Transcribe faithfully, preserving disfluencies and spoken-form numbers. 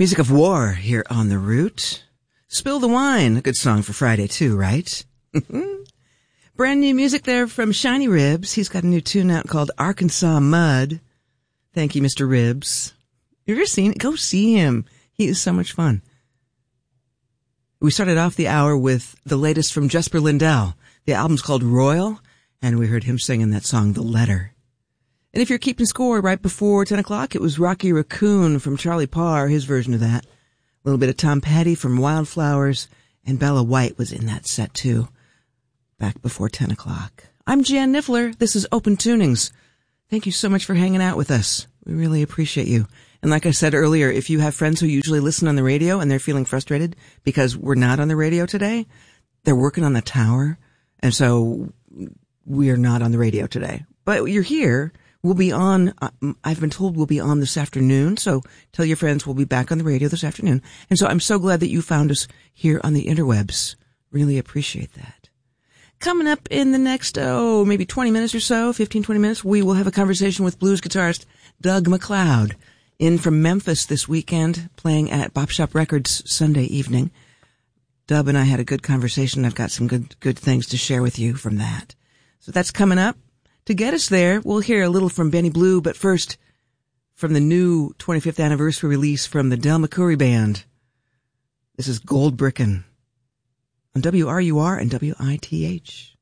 Music of War here on The Root. Spill the Wine, a good song for Friday too, right? Brand new music there from Shiny Ribs. He's got a new tune out called Arkansas Mud. Thank you, Mister Ribs. Have you ever seen it? Go see him. He is so much fun. We started off the hour with the latest from Jesper Lindell. The album's called Royal, and we heard him singing that song, The Letter. And if you're keeping score, right before ten o'clock, it was Rocky Raccoon from Charlie Parr, his version of that. A little bit of Tom Petty from Wildflowers, and Bella White was in that set too, back before ten o'clock. I'm Jan Niffler. This is Open Tunings. Thank you so much for hanging out with us. We really appreciate you. And like I said earlier, if you have friends who usually listen on the radio and they're feeling frustrated because we're not on the radio today, they're working on the tower, and so we are not on the radio today. But you're here. We'll be on, uh, I've been told we'll be on this afternoon, so tell your friends we'll be back on the radio this afternoon. And so I'm so glad that you found us here on the interwebs. Really appreciate that. Coming up in the next, oh, maybe twenty minutes or so, fifteen, twenty minutes, we will have a conversation with blues guitarist Doug MacLeod, in from Memphis this weekend, playing at Bop Shop Records Sunday evening. Dub and I had a good conversation. I've got some good, good things to share with you from that. So that's coming up. To get us there, we'll hear a little from Benny Blue, but first, from the new twenty-fifth anniversary release from the Del McCoury Band. This is Gold Brickin' on W R U R and W I T H.